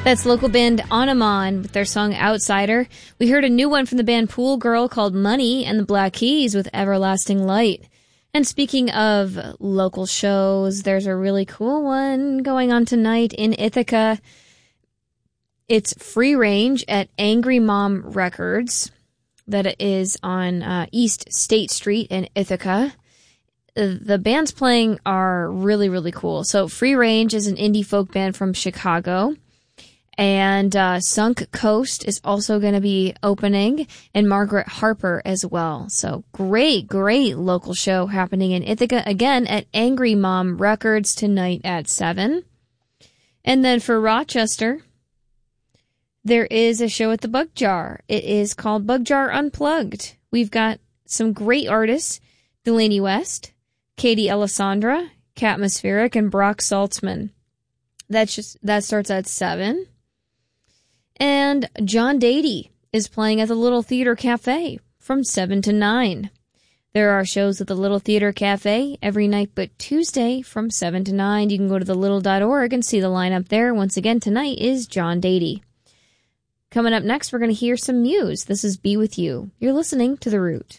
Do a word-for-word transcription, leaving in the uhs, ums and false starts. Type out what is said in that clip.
That's local band Onamon with their song Outsider. We heard a new one from the band Pool Girl called Money, and the Black Keys with Everlasting Light. And speaking of local shows, there's a really cool one going on tonight in Ithaca. It's Free Range at Angry Mom Records. That is on uh, East State Street in Ithaca. The bands playing are really, really cool. So Free Range is an indie folk band from Chicago. And uh, Sunk Coast is also going to be opening, and Margaret Harper as well. So great, great local show happening in Ithaca, again, at Angry Mom Records tonight at seven. And then for Rochester, there is a show at the Bug Jar. It is called Bug Jar Unplugged. We've got some great artists, Delaney West, Katie Alessandra, Catmospheric, and Brock Saltzman. That's just, that starts at seven. And John Dady is playing at the Little Theater Cafe from seven to nine. There are shows at the Little Theater Cafe every night but Tuesday from seven to nine. You can go to the little dot org and see the lineup there. Once again, tonight is John Dady. Coming up next, we're going to hear some Muse. This is Be With You. You're listening to The Root.